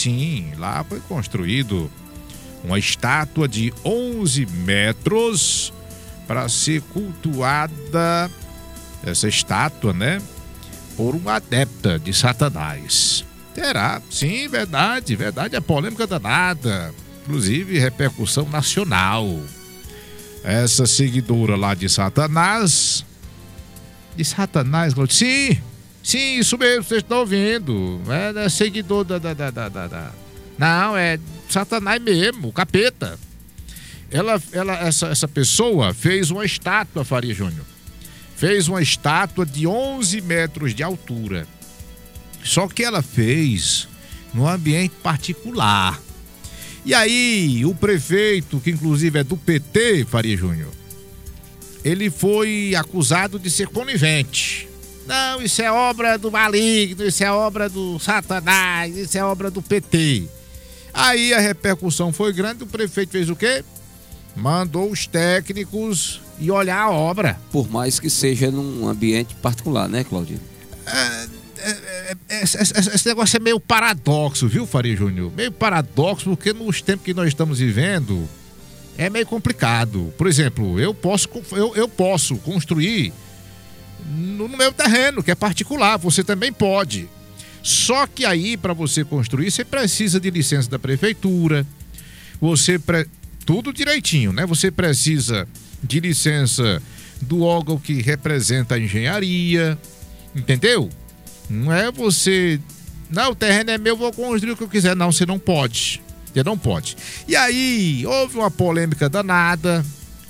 Sim, lá foi construído uma estátua de 11 metros para ser cultuada, essa estátua, né, por uma adepta de Satanás. Terá, sim, verdade, é polêmica danada, inclusive repercussão nacional. Essa seguidora lá de Satanás, sim, isso mesmo, vocês estão ouvindo, é seguidor não, é Satanás mesmo, o capeta. Essa pessoa fez uma estátua, Faria Júnior. Fez uma estátua de 11 metros de altura. Só que ela fez num ambiente particular. E aí, o prefeito, que inclusive é do PT, Faria Júnior, ele foi acusado de ser conivente. Não, isso é obra do maligno, isso é obra do Satanás, isso é obra do PT. Aí a repercussão foi grande, o prefeito fez o quê? Mandou os técnicos ir olhar a obra. Por mais que seja num ambiente particular, né, Claudinho? Esse negócio é meio paradoxo, viu, Faria Júnior? Meio paradoxo, porque nos tempos que nós estamos vivendo é meio complicado. Por exemplo, eu posso construir no meu terreno, que é particular, você também pode. Só que aí, para você construir, você precisa de licença da prefeitura, tudo direitinho, né? Você precisa de licença do órgão que representa a engenharia, entendeu? Não é você, não, o terreno é meu, vou construir o que eu quiser. Não, você não pode. Você não pode. E aí, houve uma polêmica danada,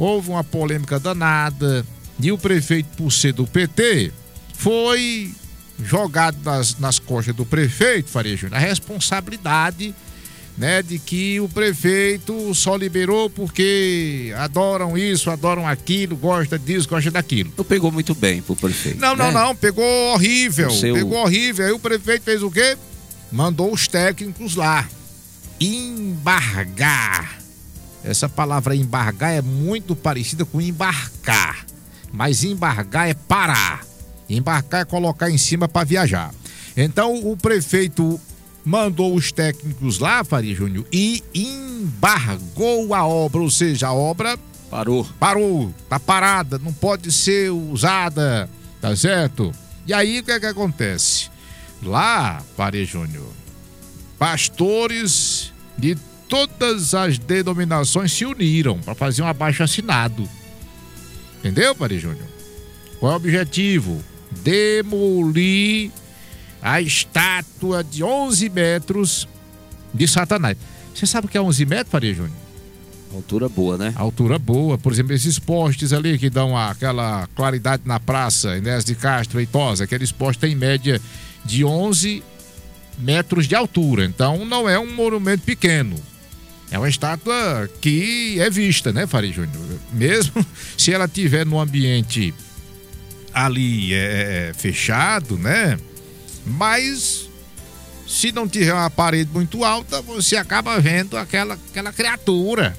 e o prefeito, por ser do PT, foi jogado nas costas do prefeito, Faria Júnior, a responsabilidade, né, de que o prefeito só liberou porque adoram isso, adoram aquilo, gosta disso, gosta daquilo. Não pegou muito bem pro prefeito. Não, pegou horrível. Pegou horrível. Aí o prefeito fez o quê? Mandou os técnicos lá embargar. Essa palavra embargar é muito parecida com embarcar, mas embargar é parar. Embarcar é colocar em cima para viajar. Então o prefeito mandou os técnicos lá, Faria Júnior, e embargou a obra, ou seja, a obra parou, tá parada, não pode ser usada, tá certo? E aí o que é que acontece? Lá, Faria Júnior, pastores de todas as denominações se uniram para fazer um abaixo-assinado. Entendeu, Faria Júnior? Qual é o objetivo? Demolir a estátua de 11 metros de Satanás. Você sabe o que é 11 metros, Faria Júnior? Altura boa, né? Altura boa. Por exemplo, esses postes ali que dão aquela claridade na praça, Inés de Castro e Tosa, aqueles postes têm em média de 11 metros de altura. Então, não é um monumento pequeno. É uma estátua que é vista, né, Faria Júnior? Mesmo se ela estiver num ambiente ali fechado, né? Mas se não tiver uma parede muito alta, você acaba vendo aquela criatura.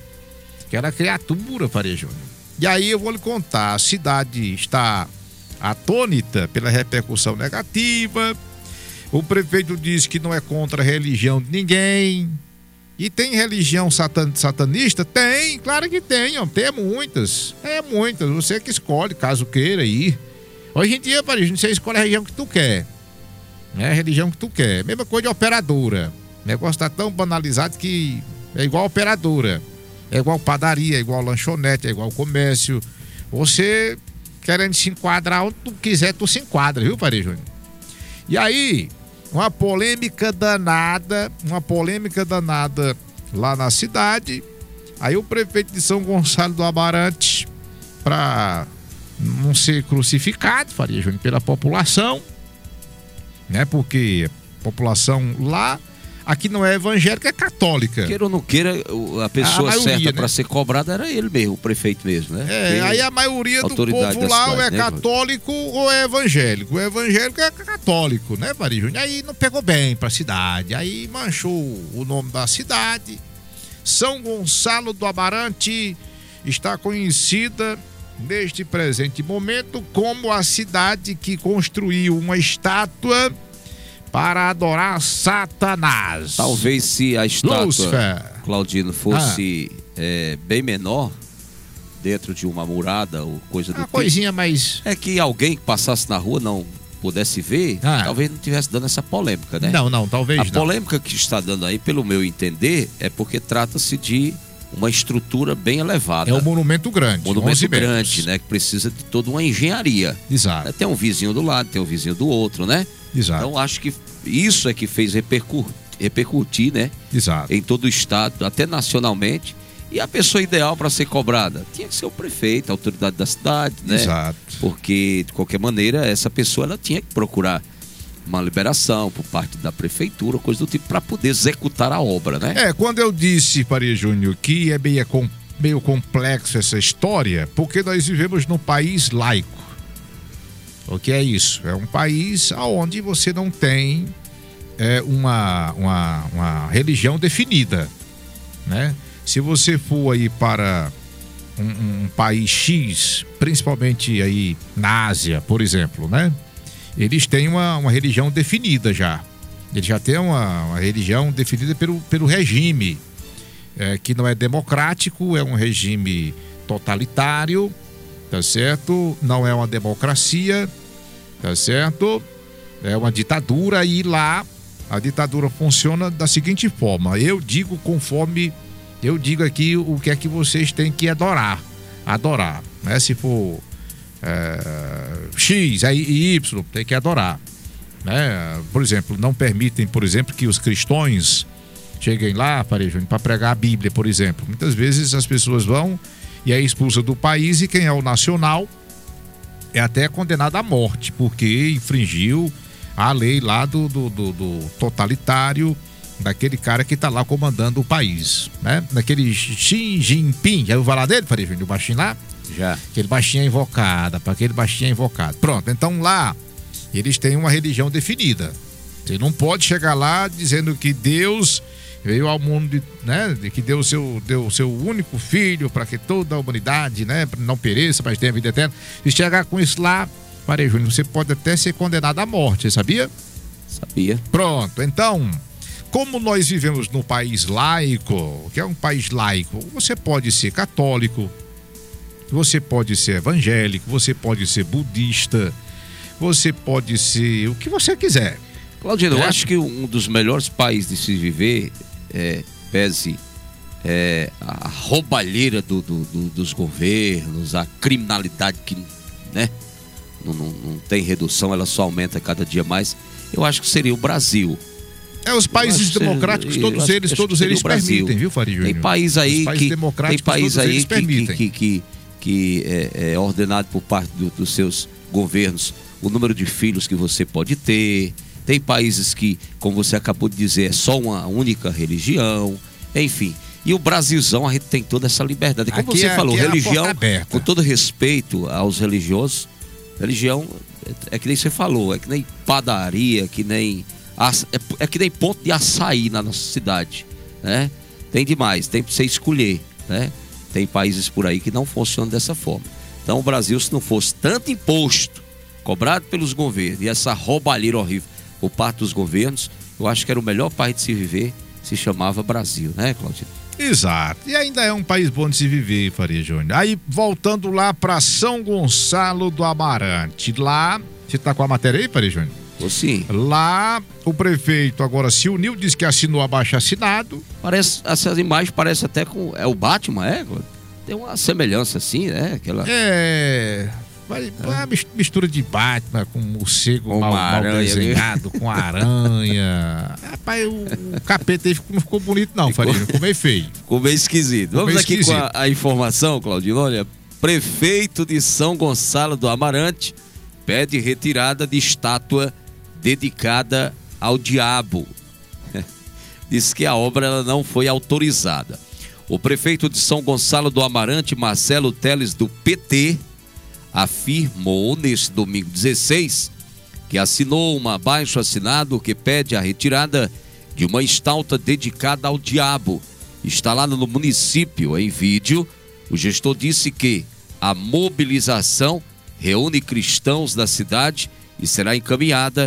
Faria Júnior. E aí eu vou lhe contar, a cidade está atônita pela repercussão negativa. O prefeito diz que não é contra a religião de ninguém. E tem religião satanista? Tem, claro que tem, tem muitas. Você que escolhe, caso queira ir. Hoje em dia, Faria Júnior, você escolhe a religião que tu quer. É a religião que tu quer. Mesma coisa de operadora. O negócio tá tão banalizado que é igual operadora. É igual padaria, é igual lanchonete, é igual comércio. Você querendo se enquadrar onde tu quiser, tu se enquadra, viu, Faria Júnior? E aí, uma polêmica danada lá na cidade. Aí o prefeito de São Gonçalo do Amarante, para não ser crucificado, Faria Júnior, pela população, né? Porque a população lá, aqui não é evangélica, é católica. Queira ou não queira, a pessoa certa, né, para ser cobrada era ele mesmo, o prefeito mesmo, né? Aí a maioria do povo lá ou é católico ou é evangélico. O evangélico é católico, né, Faria Júnior? Aí não pegou bem pra cidade, aí manchou o nome da cidade. São Gonçalo do Amarante está conhecida neste presente momento como a cidade que construiu uma estátua para adorar Satanás. Talvez se a estátua, Lúcifer, Claudino, fosse bem menor, dentro de uma murada ou coisa do tipo. Coisinha mais... É que alguém que passasse na rua não pudesse ver, talvez não estivesse dando essa polêmica, né? Não, talvez não. A polêmica que está dando aí, pelo meu entender, é porque trata-se de uma estrutura bem elevada. É um monumento grande. Monumento grande, né? Que precisa de toda uma engenharia. Exato. Tem um vizinho do lado, tem um vizinho do outro, né? Exato. Então acho que isso é que fez repercutir, né? Exato. Em todo o estado, até nacionalmente. E a pessoa ideal para ser cobrada tinha que ser o prefeito, a autoridade da cidade, né? Exato. Porque, de qualquer maneira, essa pessoa ela tinha que procurar uma liberação por parte da prefeitura, coisa do tipo, para poder executar a obra, né? Quando eu disse, Faria Júnior, que é meio complexo essa história, porque nós vivemos num país laico. O que é isso? É um país onde você não tem uma religião definida, né? Se você for aí para um país X, principalmente aí na Ásia, por exemplo, né? Eles têm uma religião definida já. Eles já têm uma religião definida pelo regime, que não é democrático, é um regime totalitário, tá certo? Não é uma democracia, tá certo? É uma ditadura e lá a ditadura funciona da seguinte forma. Eu digo aqui o que é que vocês têm que adorar, né? Se for X e Y, tem que adorar, né? Por exemplo, não permitem, por exemplo, que os cristãos cheguem lá, para pregar a Bíblia, por exemplo. Muitas vezes as pessoas vão e é expulsa do país e quem é o nacional é até condenado à morte, porque infringiu a lei lá do totalitário, daquele cara que tá lá comandando o país, né? Daquele Xi Jinping, já ouviu falar dele, Faria Júnior, o baixinho lá? Já. Aquele baixinho invocado, para aquele baixinho invocado. Pronto, então lá eles têm uma religião definida. Você não pode chegar lá dizendo que Deus veio ao mundo, né? Que deu o seu único filho para que toda a humanidade, né? Não pereça, mas tenha vida eterna. Se chegar com isso lá, Faria Júnior, você pode até ser condenado à morte, você sabia? Sabia. Pronto, então... Como nós vivemos num país laico, que é um país laico, você pode ser católico, você pode ser evangélico, você pode ser budista, você pode ser o que você quiser. Claudino, eu acho que um dos melhores países de se viver, pese a roubalheira dos governos, a criminalidade que, né, não tem redução, ela só aumenta cada dia mais, eu acho que seria o Brasil. Os países democráticos, todos eles permitem, viu, Faria Júnior? Tem país aí que é ordenado por parte dos seus governos o número de filhos que você pode ter. Tem países que, como você acabou de dizer, é só uma única religião, enfim. E o Brasilzão, a gente tem toda essa liberdade. Como você falou, religião, com todo respeito aos religiosos, religião é que nem você falou, é que nem padaria, que nem ponto de açaí na nossa cidade, né? Tem demais, tem para você escolher, né? Tem países por aí que não funcionam dessa forma. Então o Brasil, se não fosse tanto imposto cobrado pelos governos e essa roubalheira horrível por parte dos governos, eu acho que era o melhor país de se viver, se chamava Brasil, né, Claudinho? Exato, e ainda é um país bom de se viver, Faria Júnior. Aí, voltando lá para São Gonçalo do Amarante, lá, você tá com a matéria aí, Faria Júnior? Sim. Lá, o prefeito agora se uniu, disse que assinou abaixo-assinado. Essas imagens parecem até com... É o Batman, Tem uma semelhança assim, né? Uma mistura de Batman com morcego mal desenhado, com aranha. Rapaz, o capeta aí não ficou bonito não, Faria, ficou meio feio. Ficou meio esquisito. Vamos aqui com a informação, Claudinho. Olha, prefeito de São Gonçalo do Amarante pede retirada de estátua dedicada ao diabo. Diz que a obra ela não foi autorizada. O prefeito de São Gonçalo do Amarante, Marcelo Teles, do PT, afirmou neste domingo 16 que assinou um abaixo-assinado que pede a retirada de uma estátua dedicada ao diabo, instalada no município. Em vídeo, o gestor disse que a mobilização reúne cristãos da cidade e será encaminhada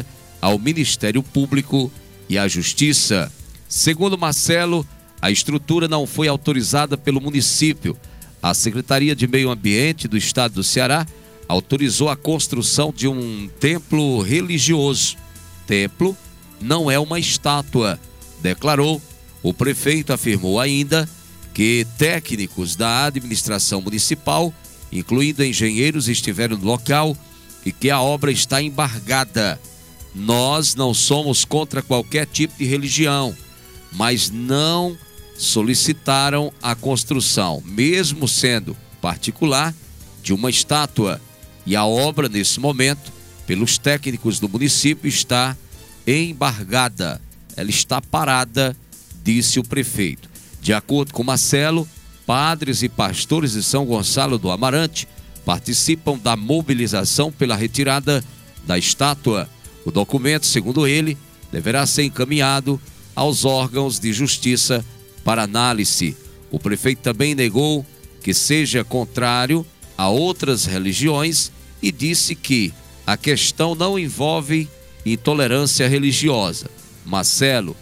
ao Ministério Público e à Justiça. Segundo Marcelo, a estrutura não foi autorizada pelo município. A Secretaria de Meio Ambiente do Estado do Ceará autorizou a construção de um templo religioso. Templo não é uma estátua, declarou. O prefeito afirmou ainda que técnicos da administração municipal, incluindo engenheiros, estiveram no local e que a obra está embargada. Nós não somos contra qualquer tipo de religião, mas não solicitaram a construção, mesmo sendo particular, de uma estátua. E a obra, nesse momento, pelos técnicos do município, está embargada. Ela está parada, disse o prefeito. De acordo com Marcelo, padres e pastores de São Gonçalo do Amarante participam da mobilização pela retirada da estátua. O documento, segundo ele, deverá ser encaminhado aos órgãos de justiça para análise. O prefeito também negou que seja contrário a outras religiões e disse que a questão não envolve intolerância religiosa. Marcelo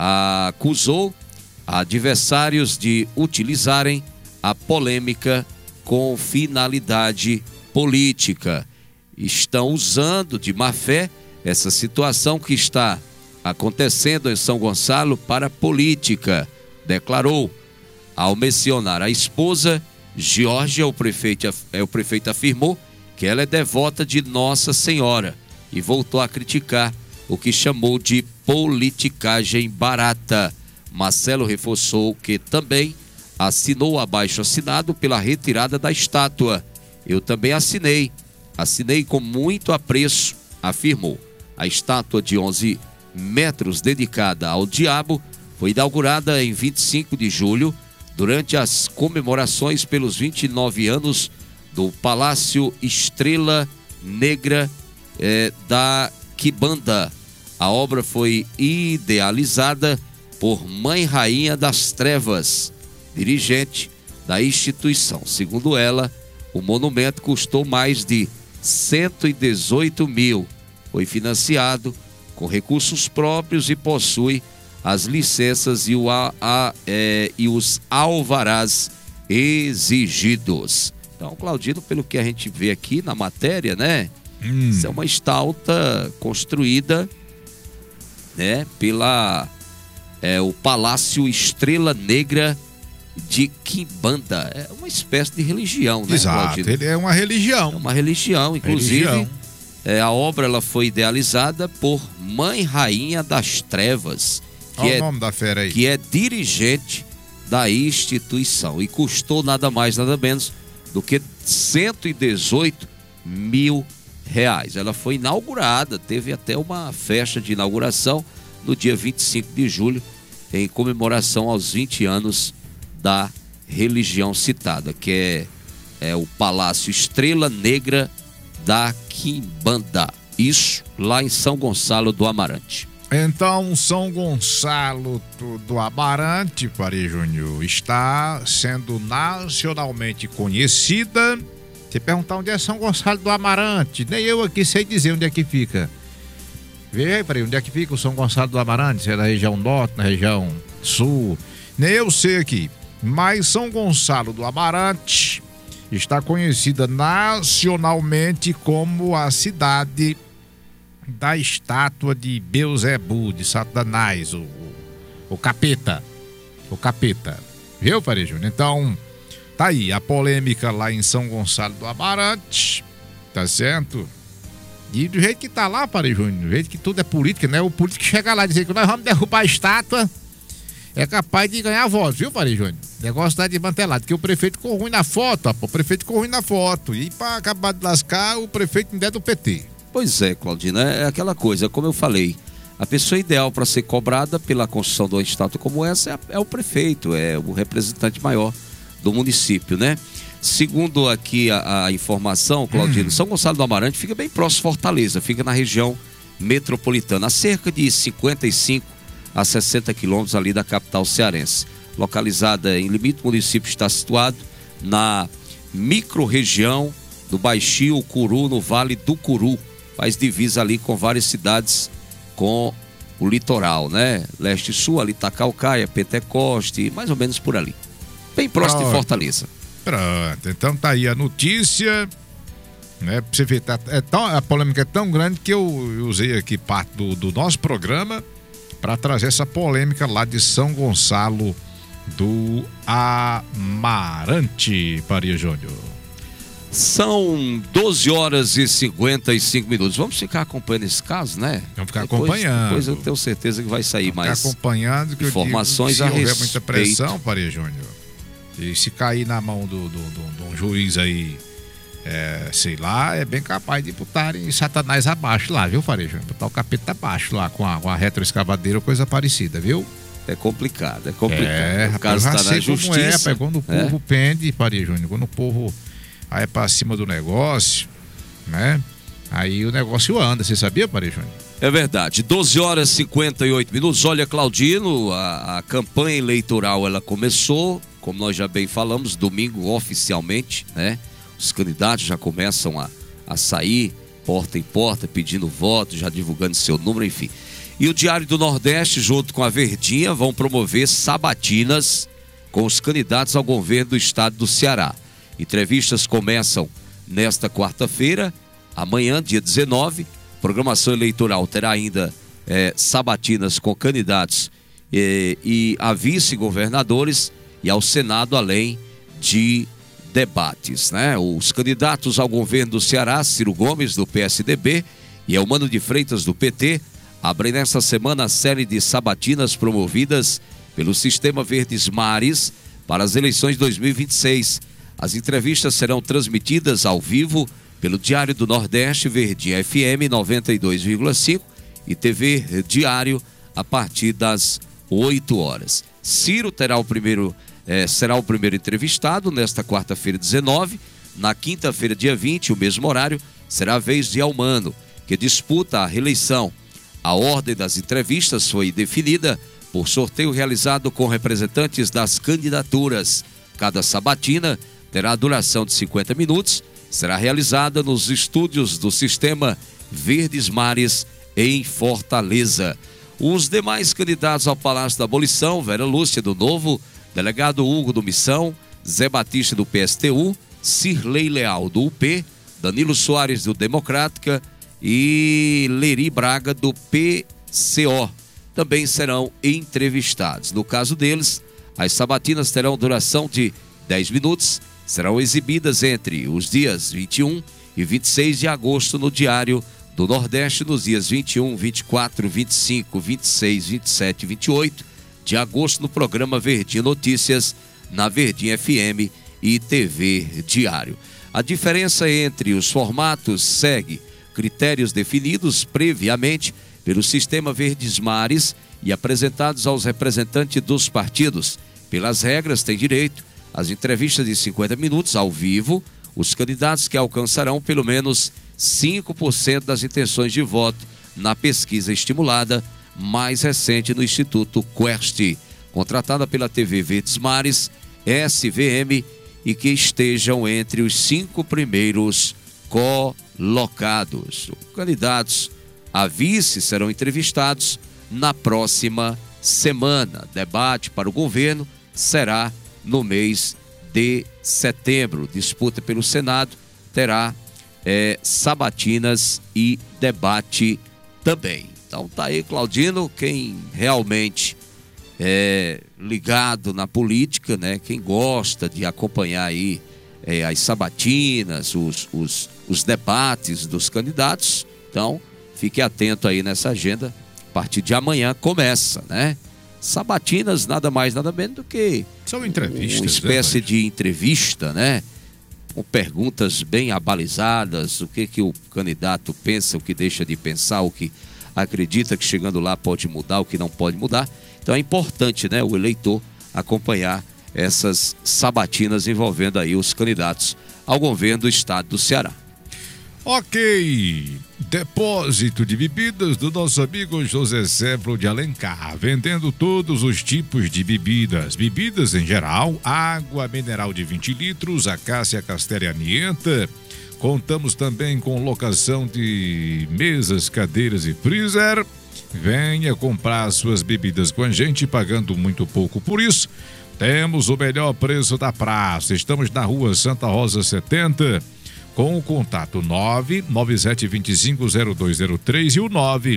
acusou adversários de utilizarem a polêmica com finalidade política. Estão usando de má fé essa situação que está acontecendo em São Gonçalo para política, declarou. Ao mencionar a esposa, Georgia, o prefeito afirmou que ela é devota de Nossa Senhora e voltou a criticar o que chamou de politicagem barata. Marcelo reforçou que também assinou abaixo assinado pela retirada da estátua. Eu também assinei com muito apreço, afirmou. A estátua de 11 metros dedicada ao diabo foi inaugurada em 25 de julho, durante as comemorações pelos 29 anos do Palácio Estrela Negra da Quimbanda. A obra foi idealizada por Mãe Rainha das Trevas, dirigente da instituição. Segundo ela, o monumento custou mais de 118 mil. Foi financiado com recursos próprios e possui as licenças e os alvarás exigidos. Então, Claudino, pelo que a gente vê aqui na matéria, né? Isso é uma estátua construída, né, o Palácio Estrela Negra de Quimbanda. É uma espécie de religião, né, exato, Claudino? ele é uma religião. É uma religião, inclusive. A obra ela foi idealizada por Mãe Rainha das Trevas, Olha o nome da fera aí, que é dirigente da instituição, e custou nada mais, nada menos do que 118 mil reais. Ela foi inaugurada, teve até uma festa de inauguração no dia 25 de julho, em comemoração aos 20 anos da religião citada, que é o Palácio Estrela Negra da Quimbanda. Isso lá em São Gonçalo do Amarante. Então, São Gonçalo do Amarante, Pari Júnior, está sendo nacionalmente conhecida. Se perguntar onde é São Gonçalo do Amarante, nem eu aqui sei dizer onde é que fica. Vê aí, Pari, onde é que fica o São Gonçalo do Amarante? Se é na região norte, na região sul, nem eu sei aqui. Mas São Gonçalo do Amarante está conhecida nacionalmente como a cidade da estátua de Beuzebu, de Satanás, o capeta. O capeta. Viu, Pari Júnior? Então, tá aí a polêmica lá em São Gonçalo do Amarante, tá certo? E do jeito que tá lá, Pari Júnior, do jeito que tudo é política, né? O político chega lá e dizer que nós vamos derrubar a estátua, é capaz de ganhar votos, viu, Pari Júnior? O negócio tá desmantelado, porque o prefeito ficou ruim na foto, rapaz. O prefeito ficou ruim na foto. E pra acabar de lascar, o prefeito ainda é do PT. Pois é, Claudino, é aquela coisa, como eu falei, a pessoa ideal para ser cobrada pela construção de uma estátua como essa é o prefeito, é o representante maior do município, né? Segundo aqui a informação, Claudino, São Gonçalo do Amarante fica bem próximo à Fortaleza, fica na região metropolitana, a cerca de 55 a 60 quilômetros ali da capital cearense. Localizada em limite, o município está situado na micro-região do Baixio Curu, no Vale do Curu. Faz divisa ali com várias cidades com o litoral, né? Leste e sul, ali Itacaucaia, Pentecoste, mais ou menos por ali. Bem próximo de Fortaleza. Pronto, então tá aí a notícia, né? Pra você ver, a polêmica é tão grande que eu usei aqui parte do nosso programa para trazer essa polêmica lá de São Gonçalo do Amarante, Faria Júnior. São 12 horas e 55 minutos. Vamos ficar acompanhando esse caso, né? Vamos ficar acompanhando. Depois eu tenho certeza que vai sair mais acompanhando, que informações eu digo, se a houver muita pressão, respeito. Faria Júnior, e se cair na mão de um juiz aí, sei lá, é bem capaz de botarem Satanás abaixo lá, viu, Faria Júnior? Botar o capeta abaixo lá com a retroescavadeira ou coisa parecida, viu? É complicado. O rapaz, caso está na justiça. Rapaz, quando o povo pende, Faria Júnior, quando o povo vai pra cima do negócio, né? Aí o negócio anda, você sabia, Faria Júnior? É verdade, 12 horas e 58 minutos. Olha, Claudino, a campanha eleitoral ela começou, como nós já bem falamos, domingo oficialmente, né? Os candidatos já começam a sair porta em porta, pedindo voto, já divulgando seu número, enfim. E o Diário do Nordeste, junto com a Verdinha, vão promover sabatinas com os candidatos ao governo do estado do Ceará. Entrevistas começam nesta quarta-feira, amanhã, dia 19. Programação eleitoral terá ainda sabatinas com candidatos e a vice-governadores e ao Senado, além de debates, né? Os candidatos ao governo do Ceará, Ciro Gomes, do PSDB, e Eumano de Freitas, do PT, abrem nesta semana a série de sabatinas promovidas pelo Sistema Verdes Mares para as eleições de 2026. As entrevistas serão transmitidas ao vivo pelo Diário do Nordeste, Verdinha FM 92,5 e TV Diário a partir das 8 horas. Ciro será o primeiro entrevistado nesta quarta-feira 19. Na quinta-feira, dia 20, o mesmo horário, será a vez de Eumano, que disputa a reeleição. A ordem das entrevistas foi definida por sorteio realizado com representantes das candidaturas. Cada sabatina terá a duração de 50 minutos, será realizada nos estúdios do Sistema Verdes Mares em Fortaleza. Os demais candidatos ao Palácio da Abolição, Vera Lúcia do Novo, delegado Hugo do Missão, Zé Batista do PSTU, Cirlei Leal do UP, Danilo Soares do Democrática e Leri Braga do PCO também serão entrevistados. No caso deles, as sabatinas terão duração de 10 minutos, serão exibidas entre os dias 21 e 26 de agosto no Diário do Nordeste, nos dias 21, 24, 25, 26, 27 e 28 de agosto no programa Verdinha Notícias, na Verdinha FM e TV Diário. A diferença entre os formatos segue critérios definidos previamente pelo Sistema Verdes Mares e apresentados aos representantes dos partidos. Pelas regras, tem direito às entrevistas de 50 minutos ao vivo os candidatos que alcançarão pelo menos 5% das intenções de voto na pesquisa estimulada mais recente no Instituto Quest, contratada pela TV Verdes Mares, SVM, e que estejam entre os 5 primeiros colocados. Os candidatos a vice serão entrevistados na próxima semana. Debate para o governo será no mês de setembro. Disputa pelo Senado terá sabatinas e debate também. Então tá aí, Claudino, quem realmente é ligado na política, né? Quem gosta de acompanhar aí as sabatinas, os debates dos candidatos, então fique atento aí nessa agenda. A partir de amanhã começa, né? Sabatinas, nada mais, nada menos do que são entrevistas, uma espécie de entrevista, né? Com perguntas bem abalizadas, o que o candidato pensa, o que deixa de pensar, o que acredita que chegando lá pode mudar, o que não pode mudar. Então é importante, né, o eleitor acompanhar essas sabatinas envolvendo aí os candidatos ao governo do estado do Ceará. Ok, depósito de bebidas do nosso amigo José Sefro de Alencar, vendendo todos os tipos de bebidas em geral, água mineral de 20 litros, Acácia, Castéria e Anienta. Contamos também com locação de mesas, cadeiras e freezer. Venha comprar suas bebidas com a gente, pagando muito pouco. Por isso, temos o melhor preço da praça. Estamos na rua Santa Rosa 70, com o contato 997250203 e o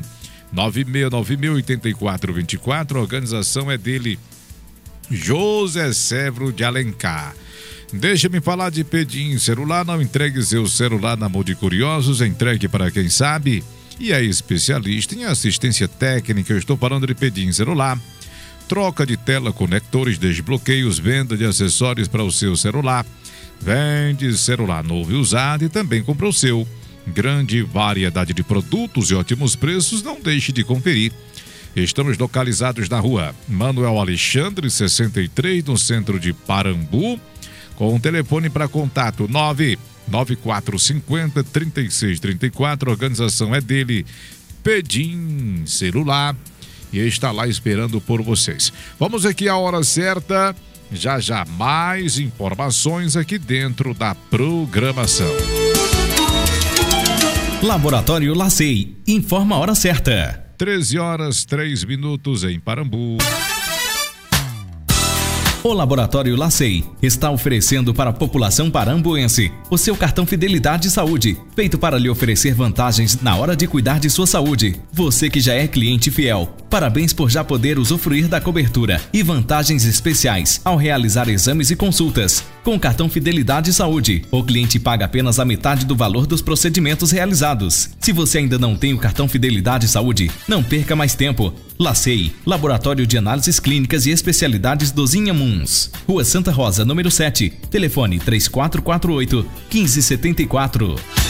996968424. A organização é dele, José Severo de Alencar. Deixa-me falar de Pedim Celular. Não entregue seu celular na mão de curiosos, entregue para quem sabe e é especialista em assistência técnica. Eu estou falando de Pedim Celular. Troca de tela, conectores, desbloqueios, venda de acessórios para o seu celular. Vende celular novo e usado e também compra o seu. Grande variedade de produtos e ótimos preços, não deixe de conferir. Estamos localizados na rua Manuel Alexandre, 63, no centro de Parambu, com o telefone para contato 99450-3634. A organização é dele, Pedim Celular, e está lá esperando por vocês. Vamos aqui à hora certa, já mais informações aqui dentro da programação. Laboratório LACEI, informa a hora certa. 13h03 em Parambu. O Laboratório LACEI está oferecendo para a população parambuense o seu cartão Fidelidade Saúde, feito para lhe oferecer vantagens na hora de cuidar de sua saúde. Você que já é cliente fiel, parabéns por já poder usufruir da cobertura e vantagens especiais ao realizar exames e consultas. Com o cartão Fidelidade Saúde, o cliente paga apenas a metade do valor dos procedimentos realizados. Se você ainda não tem o cartão Fidelidade Saúde, não perca mais tempo. LACEI, Laboratório de Análises Clínicas e Especialidades dos Inhamuns. Rua Santa Rosa, número 7. Telefone 3448-1574.